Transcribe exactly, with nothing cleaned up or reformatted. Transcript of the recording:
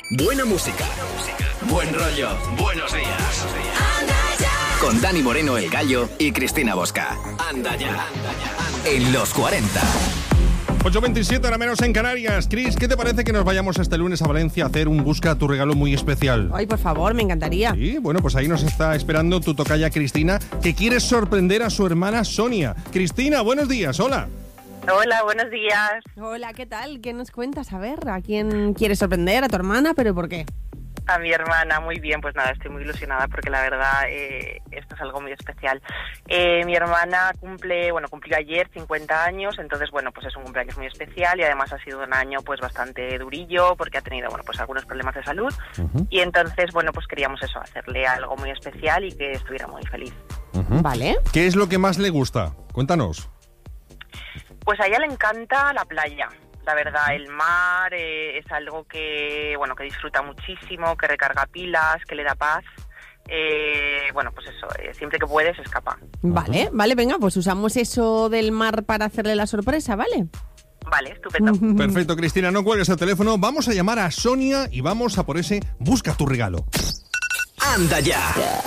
Buena música. Buen rollo. Buenos días. Con Dani Moreno, el Gallo, y Cristina Bosca. Anda ya. En los cuarenta. ocho veintisiete, ahora menos en Canarias. Cris, ¿qué te parece que nos vayamos este lunes a Valencia a hacer un Busca tu regalo muy especial? Ay, por favor, me encantaría. Sí, bueno, pues ahí nos está esperando tu tocaya Cristina, que quiere sorprender a su hermana Sonia. Cristina, buenos días, hola. Hola, buenos días. Hola, ¿qué tal? ¿Qué nos cuentas? A ver, ¿a quién quieres sorprender? ¿A tu hermana? ¿Pero por qué? A mi hermana, muy bien, pues nada, estoy muy ilusionada porque la verdad eh, esto es algo muy especial. Eh, mi hermana cumple, bueno, cumplió ayer cincuenta años, entonces bueno, pues es un cumpleaños muy especial y además ha sido un año pues bastante durillo porque ha tenido, bueno, pues algunos problemas de salud uh-huh. y entonces, bueno, pues queríamos eso, hacerle algo muy especial y que estuviera muy feliz. Uh-huh. Vale. ¿Qué es lo que más le gusta? Cuéntanos. Pues a ella le encanta la playa. La verdad, el mar eh, es algo que, bueno, que disfruta muchísimo, que recarga pilas, que le da paz. Eh, bueno, pues eso, eh, siempre que puede se escapa. Vale, vale, venga, pues usamos eso del mar para hacerle la sorpresa, ¿vale? Vale, estupendo. Perfecto, Cristina, no cuelgues el teléfono. Vamos a llamar a Sonia y vamos a por ese Busca tu regalo. Anda ya.